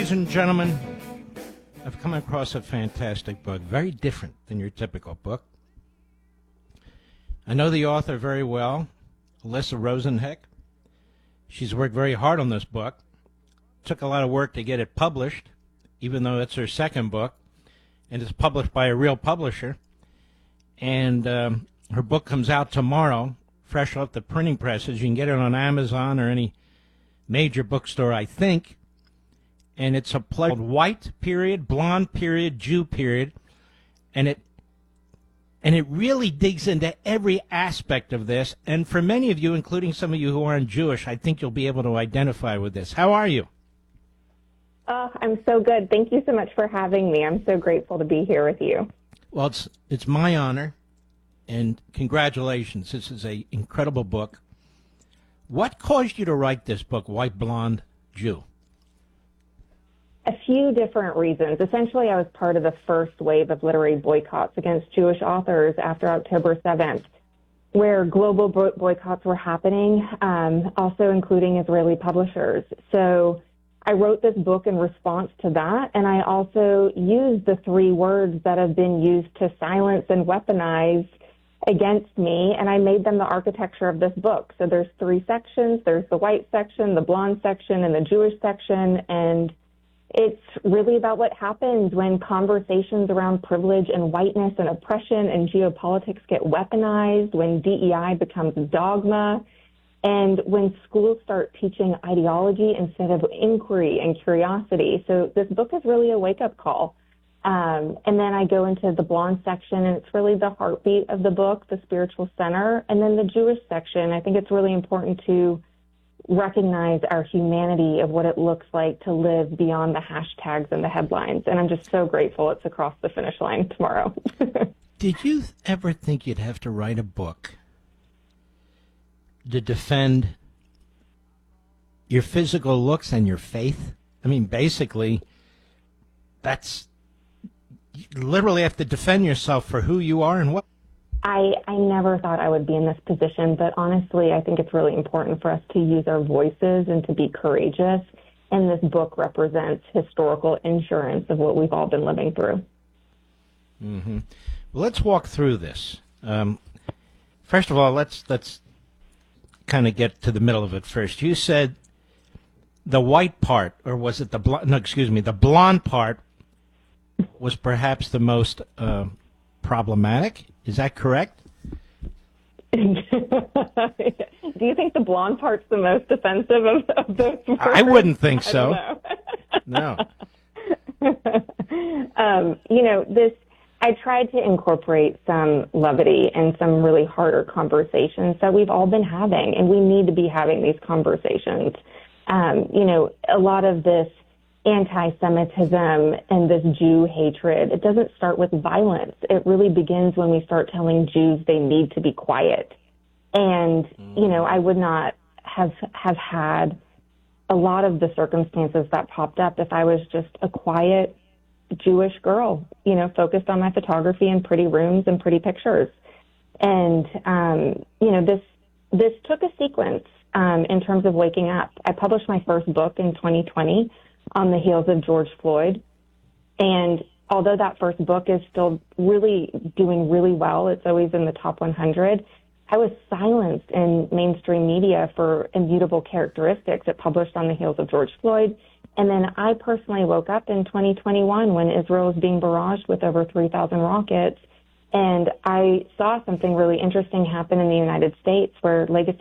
Ladies and gentlemen, I've come across a fantastic book, very different than your typical book. I know the author very well, Alyssa Rosenheck. She's worked very hard on this book. Took a lot of work to get it published, even though it's her second book, and it's published by a real publisher. And her book comes out tomorrow, fresh off the printing presses. You can get it on Amazon or any major bookstore, I think. And it's a play called White Period, Blonde Period, Jew Period, and it really digs into every aspect of this. And for many of you, including some of you who aren't Jewish, I think you'll be able to identify with this. How are you? Oh, I'm so good. Thank you so much for having me. I'm so grateful to be here with you. Well, it's my honor, and congratulations. This is an incredible book. What caused you to write this book, White, Blonde, Jew? A few different reasons. Essentially, I was part of the first wave of literary boycotts against Jewish authors after October 7th, where global boycotts were happening, also including Israeli publishers. So I wrote this book in response to that, and I also used the three words that have been used to silence and weaponize against me, and I made them the architecture of this book. So there's three sections. There's the white section, the blonde section, and the Jewish section, and it's really about what happens when conversations around privilege and whiteness and oppression and geopolitics get weaponized, when DEI becomes dogma, and when schools start teaching ideology instead of inquiry and curiosity. So this book is really a wake-up call. And then I go into the blonde section, and it's really the heartbeat of the book, the spiritual center. And then the Jewish section, I think it's really important to recognize our humanity of what it looks like to live beyond the hashtags and the headlines. And I'm just so grateful it's across the finish line tomorrow. Did you ever think you'd have to write a book to defend your physical looks and your faith? I mean, basically, you literally have to defend yourself for who you are and what. I never thought I would be in this position, but honestly, I think it's really important for us to use our voices and to be courageous. And this book represents historical insurance of what we've all been living through. Mm-hmm. Well, let's walk through this. First of all, let's kind of get to the middle of it first. You said the white part, or was it the blonde part was perhaps the most problematic. Is that correct? Do you think the blonde part's the most offensive of those words? I wouldn't think so. No. I tried to incorporate some levity and some really harder conversations that we've all been having, and we need to be having these conversations. A lot of this anti-Semitism and this Jew hatred, it doesn't start with violence. It really begins when we start telling Jews they need to be quiet. And, I would not have had a lot of the circumstances that popped up if I was just a quiet Jewish girl, focused on my photography and pretty rooms and pretty pictures. And, this took a sequence in terms of waking up. I published my first book in 2020 on the heels of George Floyd. And although that first book is still really doing really well, it's always in the top 100, I was silenced in mainstream media for immutable characteristics. It published on the heels of George Floyd. And then I personally woke up in 2021 when Israel was being barraged with over 3,000 rockets. And I saw something really interesting happen in the United States where legacy